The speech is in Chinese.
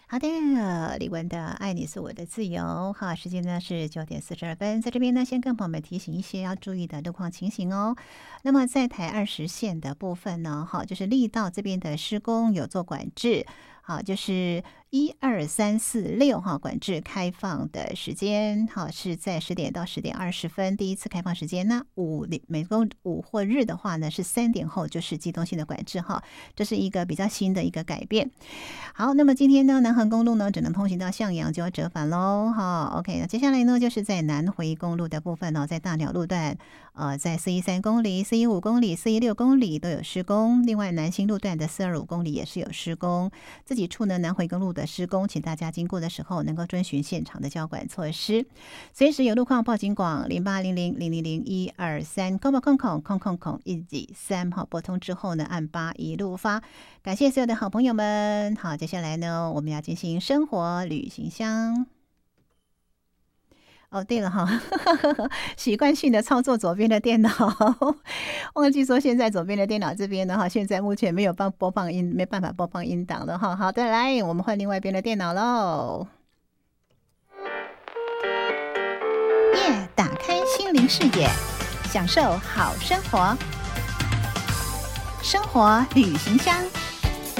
好的，李玟的《爱你是我的自由》哈，时间呢是9:42，在这边呢，先跟朋友们提醒一些要注意的路况情形哦。那么在台20线的部分呢，哈，就是力道这边的施工有做管制，好，就是1、2、3、4、6哈，管制开放的时间好是在10点到10点20分，第一次开放时间。那每周五或日的话呢，是3点后就是机动性的管制哈，这是一个比较新的一个改变。好，那么今天呢，南横公路呢只能通行到向阳，就要折返喽。哈 OK， 那接下来呢就是在南回公路的部分呢，在大鸟路段，在413公里、415公里、416公里都有施工。另外南新路段的425公里也是有施工。这几处呢南回公路的施工，请大家经过的时候能够遵循现场的交管措施，随时有路况报警广0800000123，空报空113哈，拨通之后呢按8一路发。感谢所有的好朋友们。好，接下来呢，我们要进行生活旅行箱。哦，对了哈，习惯性的操作左边的电脑，忘记说现在左边的电脑这边呢哈，现在目前没有播放音，没办法播放音档了哈。好的，来，我们换另外一边的电脑喽。耶，打开心灵视野，享受好生活，生活旅行箱。